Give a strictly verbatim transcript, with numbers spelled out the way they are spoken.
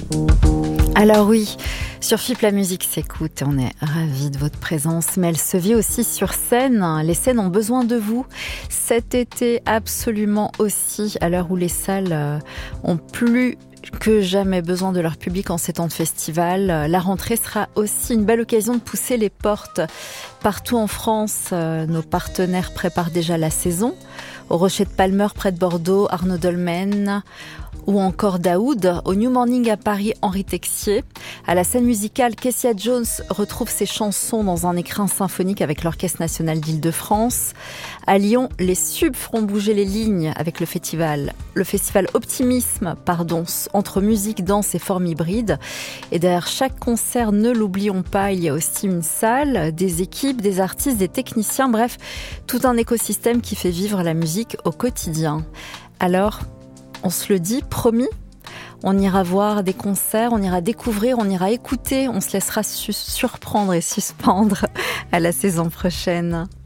Alors oui, sur F I P, la musique s'écoute et on est ravis de votre présence, mais elle se vit aussi sur scène. Les scènes ont besoin de vous. Cet été, absolument aussi, à l'heure où les salles ont plus que jamais besoin de leur public en ces temps de festival. La rentrée sera aussi une belle occasion de pousser les portes. Partout en France, nos partenaires préparent déjà la saison. Au Rocher de Palmer, près de Bordeaux, Arnaud Dolmen, ou encore Daoud, au New Morning à Paris, Henri Texier. À la scène musicale, Kessia Jones retrouve ses chansons dans un écrin symphonique avec l'Orchestre National d'Île-de-France. À Lyon, les Subs feront bouger les lignes avec le festival, le festival Optimisme, pardon, entre musique, danse et forme hybride. Et derrière chaque concert, ne l'oublions pas, il y a aussi une salle, des équipes, des artistes, des techniciens, bref, tout un écosystème qui fait vivre la musique au quotidien. Alors, on se le dit, promis, on ira voir des concerts, on ira découvrir, on ira écouter, on se laissera su- surprendre et suspendre à la saison prochaine.